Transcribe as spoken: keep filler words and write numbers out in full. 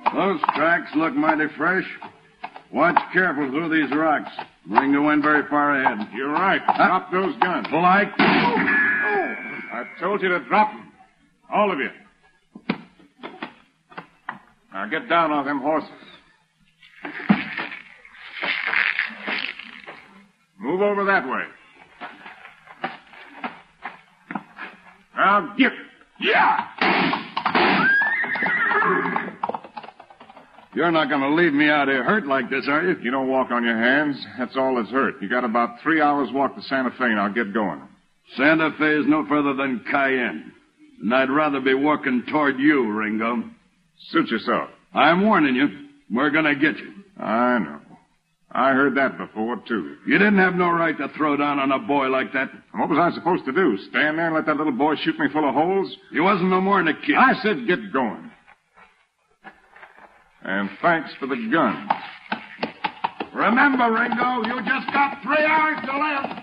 Those tracks look mighty fresh. Watch careful through these rocks. Ringo went very far ahead. You're right. Drop those guns. Like? I told you to drop them. All of you. Now get down on them horses. Move over that way. Now get. Yeah! You're not going to leave me out here hurt like this, are you? You don't walk on your hands. That's all that's hurt. You got about three hours walk to Santa Fe, and I'll get going. Santa Fe is no further than Cayenne. And I'd rather be walking toward you, Ringo. Suit yourself. I'm warning you. We're going to get you. I know. I heard that before, too. You didn't have no right to throw down on a boy like that. And what was I supposed to do? Stand there and let that little boy shoot me full of holes? He wasn't no more than a kid. I said get going. And thanks for the guns. Remember, Ringo, you just got three hours to live.